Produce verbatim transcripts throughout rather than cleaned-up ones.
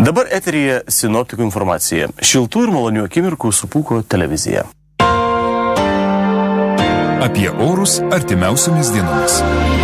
Dabar eteryje sinoptikų informacija. Šiltų ir malonių akimirkų su Pūko televizija. Apie orus artimiausiomis dienomis.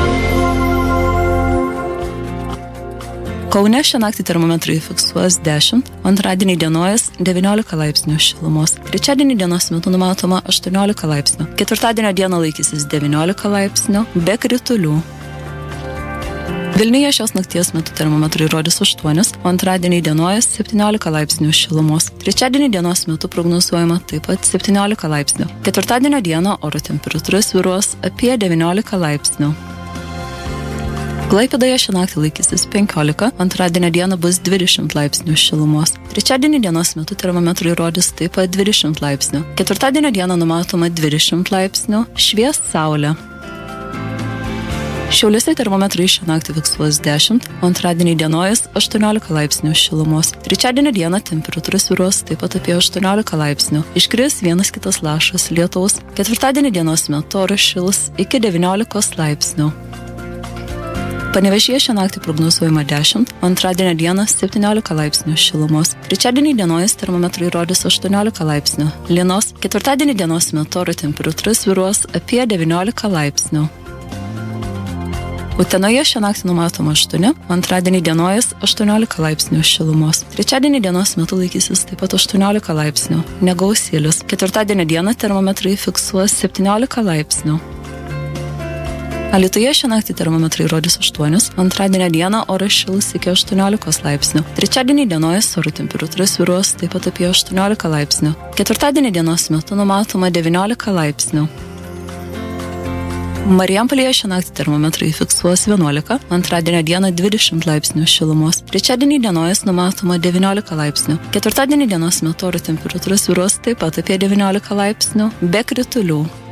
Kaune šią naktį termometrai fiksuos dešimt, antradienį dienojas devyniolika laipsnių šilumos. Trečiadienį dienos metu numatoma aštuoniolika laipsnių. Ketvirtadienio dieną laikysis devyniolika laipsnių, be kritulių. Vilniuje šios nakties metu termometrai rodys aštuonis, o antradienį dienojas septyniolika laipsnių šilumos. Trečiadienį dienos metu prognozuojama taip pat septyniolika laipsnių. Ketvirtadienio dieną oro temperatūra svyruos apie devyniolika laipsnių. Klaipėdoje šią naktį laikysis penkiolika, antradienio dieną bus dvidešimt laipsnių šilumos. Trečiadienį dienos metu termometrai rodys taip pat dvidešimt laipsnių. Ketvirtadienio dieną numatoma dvidešimt laipsnių, švies saulė. Šiauliuose termometrai šią naktį fiksuos dešimt, o antradienį dienojas aštuoniolika laipsnių šilumos. Trečiadienio dieną temperatūra svyruos taip pat apie aštuoniolika laipsnių. Iškris vienas kitas lašas lietaus. Ketvirtadienį dienos metu oras šils iki devyniolikos laipsnių. Panevėžyje šią naktį prognozuojama dešimt, antradienio dieną septyniolika laipsnių šilumos. Trečiadienį dienojas termometrai rodys aštuoniolika laipsnių. Lynos, ketvirtadienį dienos metu oro temperatūra svyruos apie devyniolika laipsnių. Utenoje šią naktį numatoma aštuoni, antradienį dienojas aštuoniolika laipsnių šilumos. Trečiadienį dienos metu laikysis taip pat aštuoniolika laipsnių. Negausėlis. Ketvirtadienio dieną termometrai fiksuos septyniolika laipsnių. Alytuje šią naktį termometrai rodys aštuonis, antradienio dieną oras šils iki aštuoniolikos laipsnių. Trečiadienį dienojas oro temperatūra svyruos taip pat apie aštuoniolika laipsnių. Ketvirtadienį dienos metu numatoma devyniolika laipsnių. Marijampolėje šią naktį termometrai fiksuos vienuolika, antradienio dieną dvidešimt laipsnių šilumos. Trečiadienį dienojas numatoma devyniolika laipsnių. Ketvirtadienį dienos metu oro temperatūra svyruos taip pat apie devyniolika laipsnių, be kritulių.